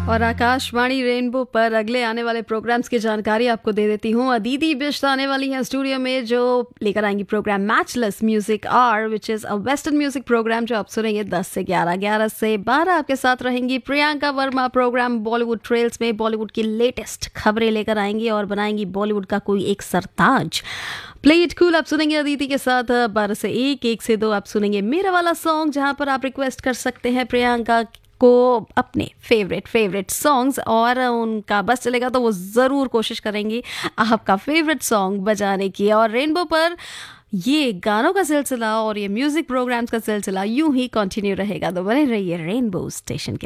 और आकाशवाणी रेनबो पर अगले आने वाले प्रोग्राम्स की जानकारी आपको दे देती हूँ। अदिति बिष्ट आने वाली हैं स्टूडियो में, जो लेकर आएंगी programme matchless music are, which is a western music programme जो आप सुनेंगे 10 से 11, 11 से 12 आपके साथ रहेंगी प्रियंका वर्मा। प्रोग्राम बॉलीवुड ट्रेल्स में बॉलीवुड की लेटेस्ट खबरें लेकर आएंगी और बनाएंगी बॉलीवुड का कोई एक सरताज। प्ले इट कूल आप सुनेंगे अदिति के साथ 12 से 1, 1 से 2 आप सुनेंगे मेरा वाला सॉन्ग, जहां पर आप रिक्वेस्ट कर सकते हैं प्रियंका को अपने फेवरेट सॉन्ग्स, और उनका बस चलेगा तो वो ज़रूर कोशिश करेंगी आपका फेवरेट सॉन्ग बजाने की। और रेनबो पर ये गानों का सिलसिला और ये म्यूज़िक प्रोग्राम्स का सिलसिला यूं ही कंटिन्यू रहेगा, तो बने रहिए रेनबो स्टेशन के